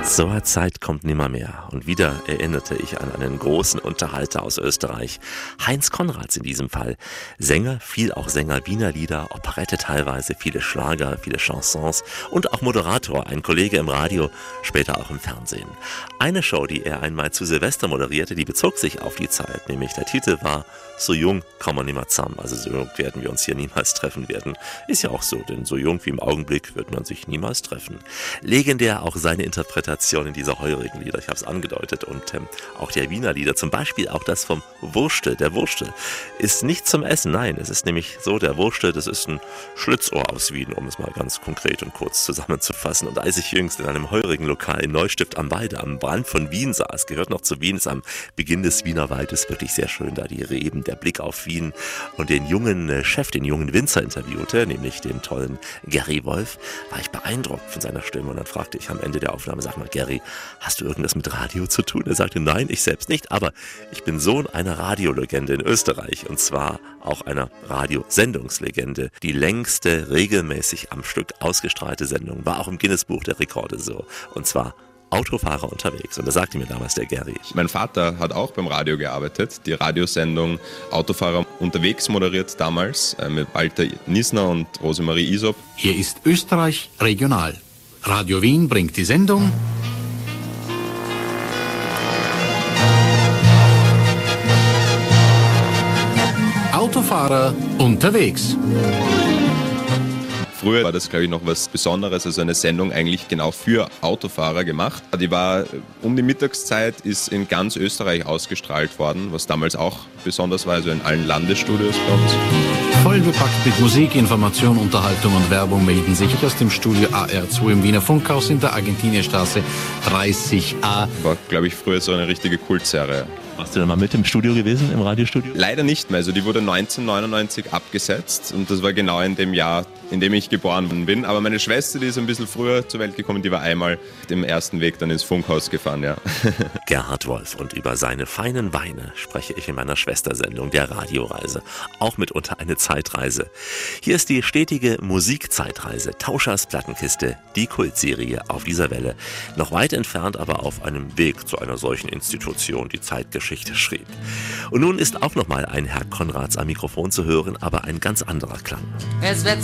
So eine Zeit kommt nimmermehr. Und wieder erinnerte ich an einen großen Unterhalter aus Österreich. Heinz Konrads in diesem Fall. Sänger, viel auch Sänger Wiener Lieder, Operette teilweise, viele Schlager, viele Chansons und auch Moderator, ein Kollege im Radio, später auch im Fernsehen. Eine Show, die er einmal zu Silvester moderierte, die bezog sich auf die Zeit, nämlich der Titel war "So jung kommen wir nimmer zusammen", also so jung werden wir uns hier niemals treffen werden. Ist ja auch so, denn so jung wie im Augenblick wird man sich niemals treffen. Legendär auch seine Interpretation in dieser heurigen Lieder, ich habe es angedeutet, und auch der Wiener Lieder, zum Beispiel auch das vom Wurstel. Der Wurstel ist nicht zum Essen, nein, es ist nämlich so, der Wurstel, das ist ein Schlitzohr aus Wien, um es mal ganz konkret und kurz zusammenzufassen. Und als ich jüngst in einem heurigen Lokal in Neustift am Weide am Rand von Wien saß, gehört noch zu Wien, ist am Beginn des Wienerwaldes wirklich sehr schön da, die Reben, der Blick auf Wien, und den jungen Chef, den jungen Winzer interviewte, nämlich den tollen Gary Wolf, war ich beeindruckt von seiner Stimme. Und dann fragte ich am Ende der Aufnahme, sag mal Gary, hast du irgendwas mit Radio zu tun? Er sagte, nein, ich selbst nicht, aber ich bin Sohn einer Radiolegende in Österreich, und zwar auch einer Radiosendungslegende. Die längste regelmäßig am Stück ausgestrahlte Sendung war auch im Guinness-Buch der Rekorde so, und zwar Autofahrer unterwegs. Und da sagte mir damals der Gary. Mein Vater hat auch beim Radio gearbeitet, die Radiosendung Autofahrer unterwegs moderiert damals mit Walter Niesner und Rosemarie Isop. Hier ist Österreich Regional. Radio Wien bringt die Sendung Autofahrer unterwegs. Früher war das, glaube ich, noch was Besonderes, also eine Sendung eigentlich genau für Autofahrer gemacht. Die war um die Mittagszeit, ist in ganz Österreich ausgestrahlt worden, was damals auch besonders war, also in allen Landesstudios bei uns. Voll bepackt mit Musik, Information, Unterhaltung und Werbung melden sich aus dem Studio AR2 im Wiener Funkhaus in der Argentinierstraße 30a. War, glaube ich, früher so eine richtige Kultserie. Warst du denn mal mit im Studio gewesen, im Radiostudio? Leider nicht mehr. Also die wurde 1999 abgesetzt und das war genau in dem Jahr, in dem ich geboren bin. Aber meine Schwester, die ist ein bisschen früher zur Welt gekommen, die war einmal dem ersten Weg dann ins Funkhaus gefahren, ja. Gerhard Wolf, und über seine feinen Weine spreche ich in meiner Schwestersendung der Radioreise. Auch mitunter eine Zeitreise. Hier ist die stetige Musikzeitreise, Tauschers Plattenkiste, die Kultserie auf dieser Welle. Noch weit entfernt, aber auf einem Weg zu einer solchen Institution, die Zeitgeschichte schrieb. Und nun ist auch nochmal ein Herr Konrads am Mikrofon zu hören, aber ein ganz anderer Klang. Es wird